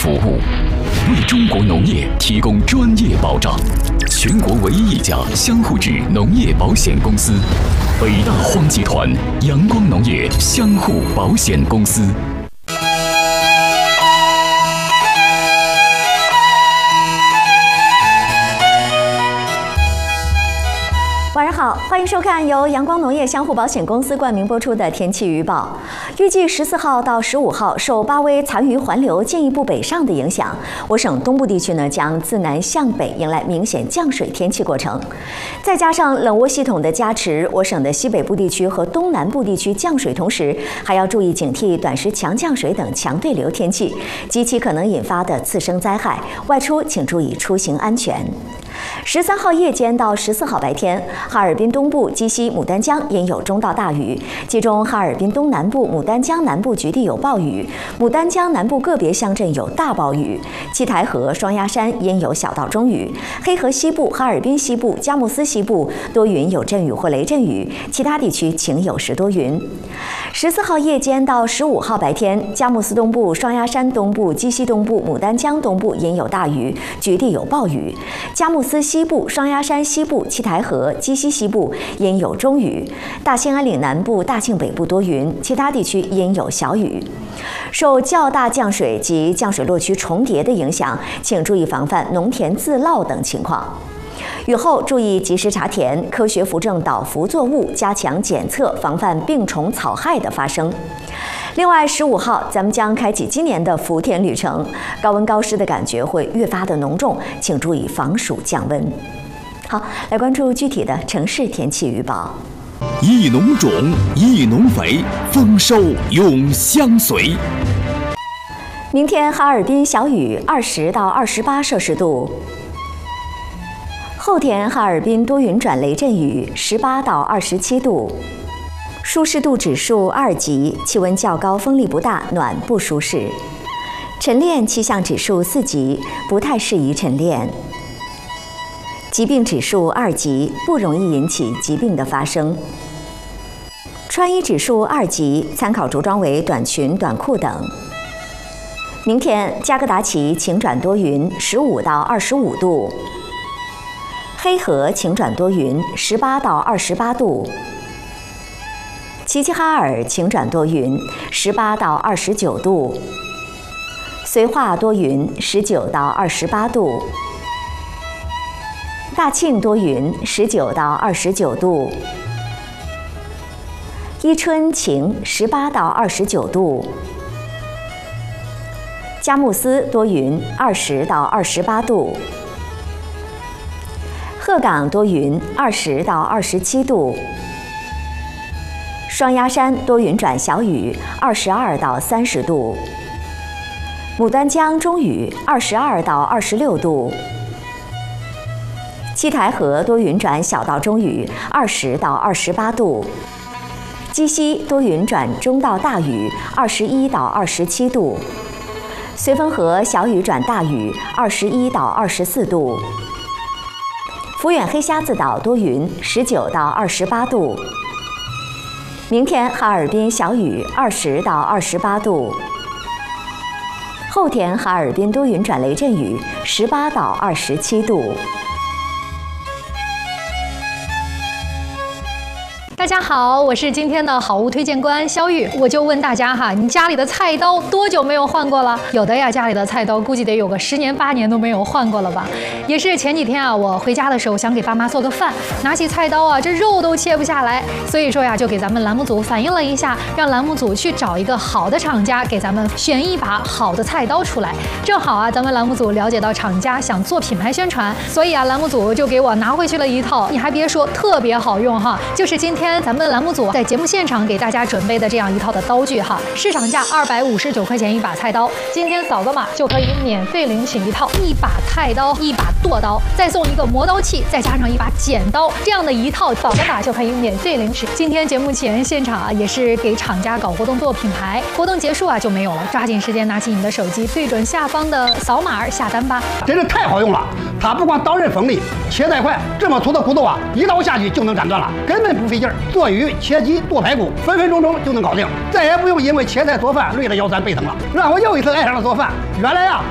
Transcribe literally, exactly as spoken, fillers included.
服务，为中国农业提供专业保障。全国唯一一家相互制农业保险公司——北大荒集团阳光农业相互保险公司。 晚上好，欢迎收看由阳光农业相互保险公司冠名播出的天气预报。预计十四号到十五号，受巴威残余环流进一步北上的影响，我省东部地区呢将自南向北迎来明显降水天气过程。再加上冷涡系统的加持，我省的西北部地区和东南部地区降水，同时还要注意警惕短时强降水等强对流天气及其可能引发的次生灾害。外出请注意出行安全。十三号夜间到十四号白天，哈尔滨东部、鸡西、牡丹江阴有中到大雨，其中哈尔滨东南部、牡丹江南部局地有暴雨，牡丹江南部个别乡镇有大暴雨，七台河、双鸭山阴有小到中雨，黑河西部、哈尔滨西部、佳木斯西部多云有阵雨或雷阵雨，其他地区晴有时多云。十四号夜间到十五号白天，佳木斯东部、双鸭山东部、鸡西东部、牡丹江东部阴有大雨，局地有暴雨，佳木斯西部、双鸭山西部、七台河、鸡西西部阴有中雨，大兴安岭南部、大庆北部多云，其他地区阴有小雨。受较大降水及降水落区重叠的影响，请注意防范农田自涝等情况。雨后注意及时查田，科学扶正倒伏作物，加强检测，防范病虫草害的发生。另外，十五号咱们将开启今年的福田旅程，高温高湿的感觉会越发的浓重，请注意防暑降温。好，来关注具体的城市天气预报。 益农种，益农肥，丰收永相随。 明天哈尔滨小雨，二十到二十八摄氏度。后天哈尔滨多云转雷阵雨，十八到二十七度。舒适度指数二级，气温较高，风力不大，暖不舒适。晨练气象指数四级，不太适宜晨练。疾病指数二级，不容易引起疾病的发生。穿衣指数二级，参考着装为短裙、短裤等。明天加格达奇晴转多云，十五到二十五度。黑河晴转多云，十八到二十八度。齐齐哈尔晴转多云，十八到二十九度。绥化多云，十九到二十八度。大庆多云，十九到二十九度。伊春晴，十八到二十九度。佳木斯多云，二十到二十八度。鹤岗多云，二十到二十七度。双鸭山多云转小雨，二十二到三十度。牡丹江中雨，二十二到二十六度。七台河多云转小到中雨，二十到二十八度。鸡西多云转中到大雨，二十一到二十七度。绥芬河小雨转大雨，二十一到二十四度。抚远黑瞎子岛多云，十九到二十八度。明天哈尔滨小雨，二十到二十八度。后天哈尔滨多云转雷阵雨，十八到二十七度。 大家好，我是今天的好物推荐官肖玉。我就问大家哈，你家里的菜刀多久没有换过了？有的呀，家里的菜刀估计得有个十年八年都没有换过了吧。也是前几天啊，我回家的时候想给爸妈做个饭，拿起菜刀啊，这肉都切不下来，所以说呀，就给咱们栏目组反映了一下，让栏目组去找一个好的厂家，给咱们选一把好的菜刀出来。正好啊，咱们栏目组了解到厂家想做品牌宣传，所以啊，栏目组就给我拿回去了一套，你还别说，特别好用哈，就是今天咱们栏目组在节目现场给大家准备的这样一套的刀具哈，市场价二百五十九块钱一把菜刀，今天扫个码就可以免费领取一套一把菜刀、一把剁刀，再送一个磨刀器，再加上一把剪刀，这样的一套扫个码就可以免费领取。今天节目前现场啊，也是给厂家搞活动做品牌，活动结束啊就没有了，抓紧时间拿起你的手机，对准下方的扫码下单吧。 真是太好用了，它不光刀刃锋利，切带快，这么粗的骨头啊，一刀下去就能斩断了，根本不费劲儿。做鱼、切鸡、剁排骨，分分钟钟就能搞定，再也不用因为切菜做饭累得腰酸背疼了。让我又一次爱上了做饭。原来啊，